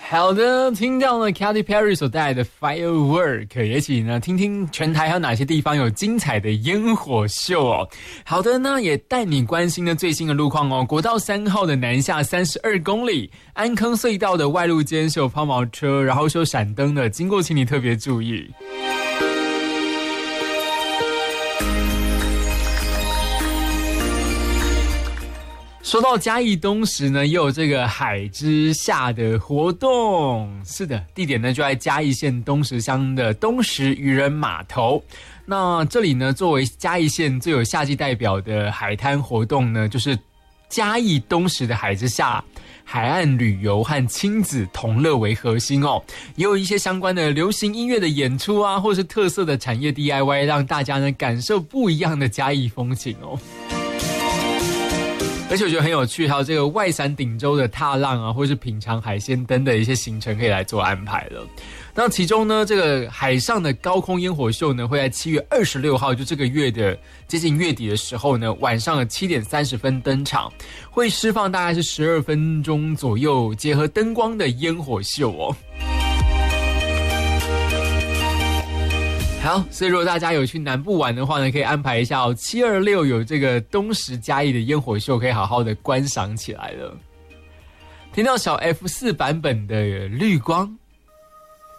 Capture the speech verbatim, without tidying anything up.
好的，听到了 Katy Perry 所带来的 Firework， 也一起呢听听全台还有哪些地方有精彩的烟火秀哦。好的呢，也带你关心的最新的路况哦。国道三号的南下三十二公里，安坑隧道的外路间是有抛锚车，然后是有闪灯的，经过请你特别注意。说到嘉义东石呢，也有这个海之下的活动。是的，地点呢就在嘉义县东石乡的东石渔人码头。那这里呢，作为嘉义县最有夏季代表的海滩活动呢，就是嘉义东石的海之下海岸旅游和亲子同乐为核心哦，也有一些相关的流行音乐的演出啊，或是特色的产业 D I Y， 让大家呢感受不一样的嘉义风情哦。而且我觉得很有趣，还有这个外伞顶洲的踏浪啊，或是品尝海鲜灯的一些行程可以来做安排了。那其中呢，这个海上的高空烟火秀呢，会在七月二十六号，就这个月的接近月底的时候呢，晚上的七点三十分登场，会释放大概是十二分钟左右，结合灯光的烟火秀哦。好，所以如果大家有去南部玩的话呢，可以安排一下哦。七二六有这个东石嘉义的烟火秀，可以好好的观赏起来了。听到小 F 四 版本的绿光。